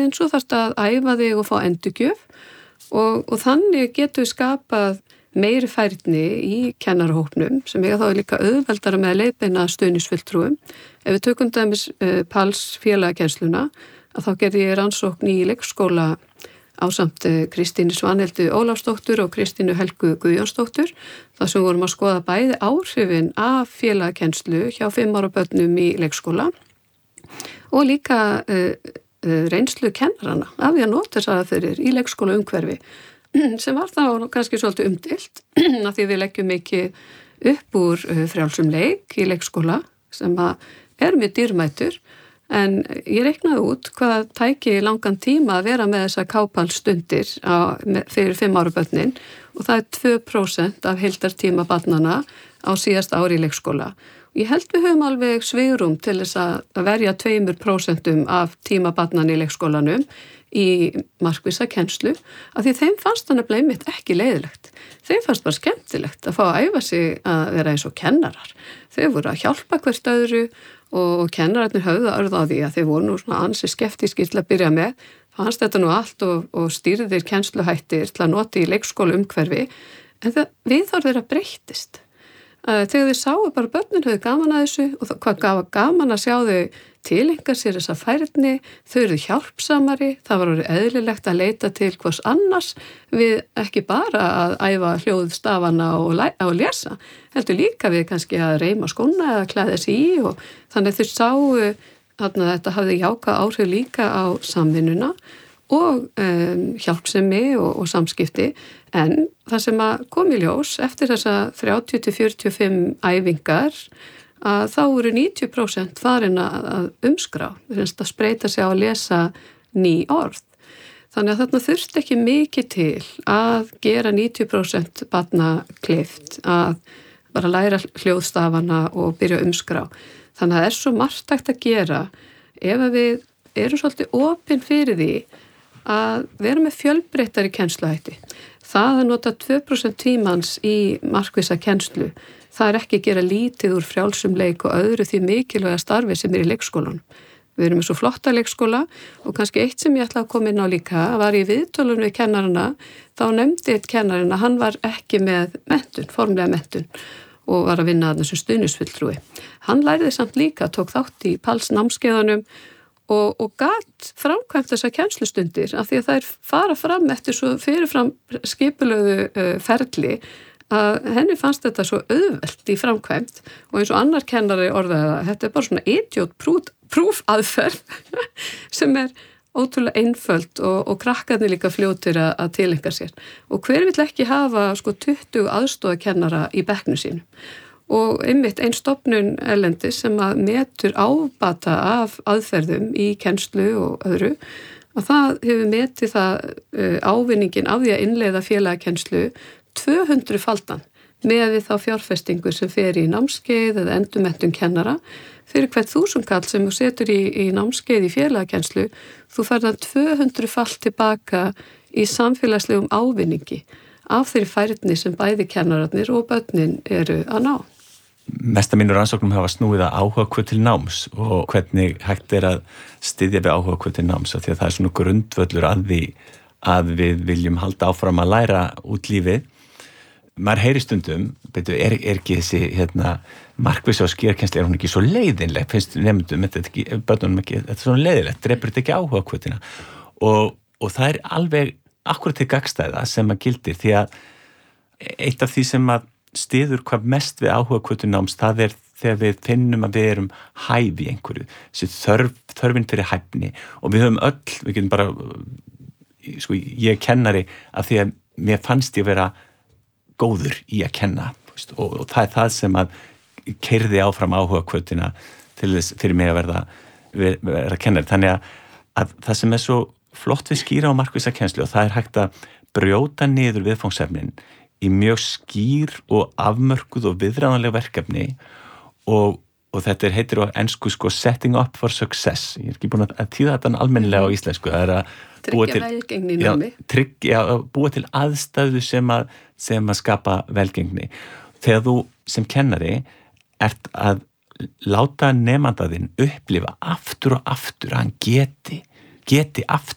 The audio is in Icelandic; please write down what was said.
en svo þarfst að æfa þig og fá endurgjöf og þannig getur við skapað meiri færni í kennarahópnum sem eiga þá líka auðveldara með að leiðbeina stuðningsfulltrúum. Ef við tökum dæmis Pals félagakennsluna að þá gerði ég rannsókn í leikskóla ásamt Kristínu Svanhildi Ólafsdóttur og Kristínu Helgu Guðjónsdóttur þar sem vorum að skoða bæði áhrifin af félagakennslu hjá 5 ára börnum í leikskóla og líka reynslu kennarana af því að nota þessar aðferðir í leikskóla umhverfi sem var þá kannski svolítið umdeilt af því við leggjum ekki upp úr frjálsum leik í leikskóla sem mjög dýrmætur en ég reiknaði út hvað tæki langan tíma að vera með þessa kápalstundir fyrir 5 ára börnin og það 2% af heildartíma barnanna á síðasta ári í leikskóla. Ég held við höfum alveg svigrúm til þess að verja 2% af tíma barnanna í leikskólanum í markvissa kennslu af því þeim fannst hann einmitt ekki leiðilegt. Þeim fannst bara skemmtilegt að fá að æfa sig að vera eins og kennarar. Þau voru að hjálpa hvert öðru og kennararnir höfðu að örða á því að þeir voru nú svona ansi skeptískir til að byrja með. Fannst þetta nú allt og stýrðir kennsluhættir til að nota í leikskóla umhverfi en viðhorf þeirra breyttist. Þegar þau sáu bara börnin höfðu gaman að þessu og hvað gaman að sjá þau tileinka sér þessa færni, þau eru hjálpsamari, það var orðið eðlilegt að leita til hvers annars við ekki bara að æfa hljóðstafana og lesa, heldur líka við kannski að reima skóna eða klæða sig í og þannig þau sáu að þetta hafði jákvæð áhrif líka á samvinnuna og hjálpsemi og samskipti en það sem kom í ljós eftir þessa 30-45 æfingar að þá eru 90% farin að umskrá, að spreita sig á að lesa ný orð. Þannig að þarna þurfti ekki mikið til að gera 90% barna kleift að bara læra hljóðstafana og byrja að umskrá. Þannig að það svo margt hægt að gera ef við erum svolítið opin fyrir því að vera með fjölbreyttari kennsluhætti. Það að nota 2% tímans í markvissa kennslu, það ekki að gera lítið úr frjálsum leik og öðru því mikilvæga starfi sem í leikskólanum. Við erum með svo flotta leikskóla og kannski eitt sem ég ætla að koma inn á líka var í viðtölunum við kennarana, þá nefndi eitt kennarinn að hann var ekki með menntun, formlega menntun og var að vinna að þessu stuðningsfulltrúi. Hann læriði samt líka, tók þátt í Pals námskeiðunum og gat framkvæmt þessar kennslustundir af því að þær fara fram eftir svo fyrirfram skipulögðu ferli að henni fannst þetta svo auðvelt í framkvæmt og eins og annar kennari orðaði að þetta bara svona idiot-proof aðferð sem ótrúlega einföld og krakkarnir líka fljótir að tileinka sér. Og hver vill ekki hafa 20 aðstofakennara í bekknu sínu? Og einmitt ein stofnun erlendis sem að metur ábata af aðferðum í kennslu og öðru og það hefur metið það ávinningin af því að innleiða félagakennslu 200-faldan með við þá fjárfestingu sem fer í námskeið eða endurmenntun kennara fyrir hvert 1000 kall sem þú setur í námskeið í félagakennslu þú færðan 200-fald tilbaka í samfélagslegum ávinningi af þeirri færni sem bæði kennararnir og börnin eru að ná. Mesta mínur rannsóknum hafa snúið að áhuga til náms og hvernig hægt að styðja við áhuga til náms af því að það svona grundvöllur að því að við viljum halda áfram að læra út lífið. Maður heyri stundum, er ekki þessi markvissa og skýrkennsla, hún ekki svo leiðinleg, finnst nemendum, börnunum ekki, þetta svona leiðilegt, drepur þetta ekki áhuga hvutina og það alveg akkurat til gagnstæða sem að gildir því að eitt af því sem að styður hvað mest við áhuga náms, það þegar við finnum að við erum hæf í einhverju, þessi þörfin fyrir hæfni og við höfum öll, við getum bara, ég kennari af því að mér fannst ég vera góður í að kenna og það það sem að keyrði áfram áhuga til þess fyrir mig að verða kennari. Þannig að það sem svo flott við skýra og markvissa kennslu og það hægt að brjóta niður viðfangsefnin í mjög skýr og afmörkuð og viðráðanleg verkefni og þetta heitir á ensku setting up for success. Ég ekki búin að tíða þetta almennilega á íslensku. Það að tryggja velgengni í námi. Búa til aðstæðu sem að skapa velgengni. Þegar þú sem kennari ert að láta nemandaðinn upplifa aftur og aftur að hann geti aftur